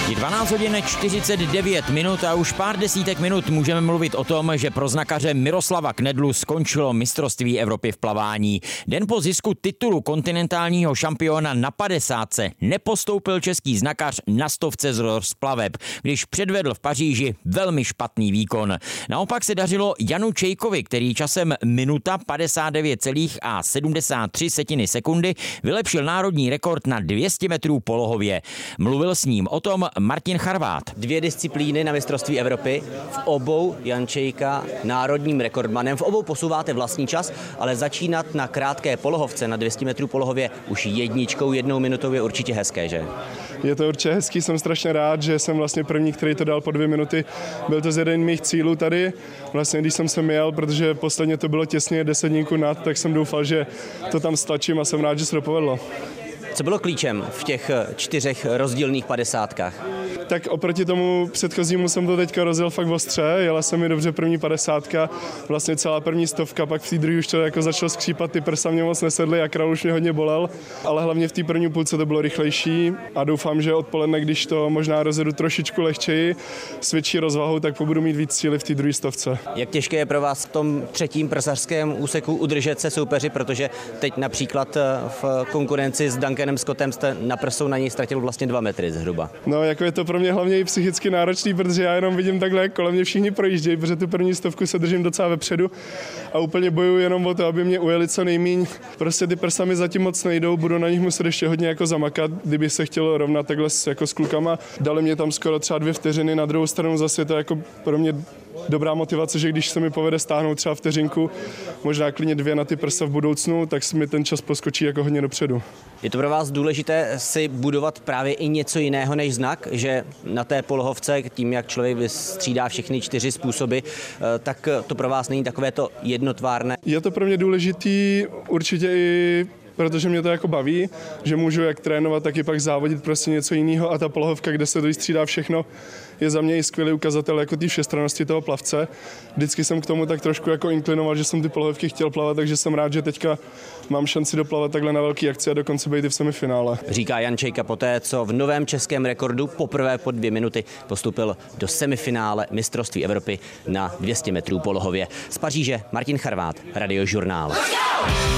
Je 12 hodin 49 minut a už pár desítek minut můžeme mluvit o tom, že pro znakaře Miroslava Knedlu skončilo mistrovství Evropy v plavání. Den po zisku titulu kontinentálního šampiona na 50 nepostoupil český znakař na 100 z rozplaveb, když předvedl v Paříži velmi špatný výkon. Naopak se dařilo Janu Čejkovi, který časem minuta 59,73 sekundy vylepšil národní rekord na 200 metrů polohově. Mluvil s ním o tom Martin Charvát. 2 disciplíny na mistrovství Evropy, v obou Jan Čejka národním rekordmanem, v obou posouváte vlastní čas, ale začínat na krátké polohovce, na 200 metrů polohově už jedničkou, 1 minutou je určitě hezké, že? Je to určitě hezký, jsem strašně rád, že jsem vlastně první, který to dal po 2 minuty. Byl to z jeden mých cílů tady, vlastně když jsem sem jel, protože posledně to bylo těsně 10 dníků nad, tak jsem doufal, že to tam stlačím a jsem rád, že se to povedlo. Co bylo klíčem v těch 4 rozdílných 50kách? Tak oproti tomu předchozímu jsem to teďka rozjel fakt ostře, jela se mi dobře první 50, vlastně celá první 100, pak v té druhé už to jako začalo skřípat, ty prsa mě moc nesedly a král už mě hodně bolel, ale hlavně v té první půlce to bylo rychlejší a doufám, že odpoledne, když to možná rozjedu trošičku lehčeji, s větší rozvahou, tak budu mít víc síly v té druhé 100. Jak těžké je pro vás v tom 3. prsařském úseku udržet se soupeři, protože teď například v konkurenci s Duncanem Scottem jste na prsou na něj ztratil vlastně 2 metry zhruba. No, jako je to pro mě hlavně i psychicky náročný, protože já jenom vidím takhle, jak kolem mě všichni projíždějí, protože tu první 100 se držím docela vepředu a úplně bojuju jenom o to, aby mě ujeli co nejmíň. Prostě ty prsa mi zatím moc nejdou, budu na nich muset ještě hodně jako zamakat, kdyby se chtělo rovnat takhle jako s klukama. Dali mě tam skoro třeba 2 vteřiny, na druhou stranu zase to jako pro mě dobrá motivace, že když se mi povede stáhnout třeba vteřinku, možná klidně 2 na ty prsa v budoucnu, tak mi ten čas poskočí jako hodně dopředu. Je to pro vás důležité si budovat právě i něco jiného než znak, že na té polohovce, tím jak člověk vystřídá všechny 4 způsoby, tak to pro vás není takové to jednotvárné? Je to pro mě důležitý určitě i protože mě to jako baví, že můžu jak trénovat, tak i pak závodit prostě něco jiného a ta polohovka, kde se vystřídá všechno, je za mě i skvělý ukazatel jako té všestrannosti toho plavce. Vždycky jsem k tomu tak trošku jako inklinoval, že jsem ty polohovky chtěl plavat, takže jsem rád, že teďka mám šanci doplavat takhle na velký akci a dokonce být i v semifinále. Říká Jan Čejka poté, co v novém českém rekordu poprvé po 2 minuty postupil do semifinále mistrovství Evropy na 200 metrů polohově. Z Paříže Martin Charvát, Radiožurnál.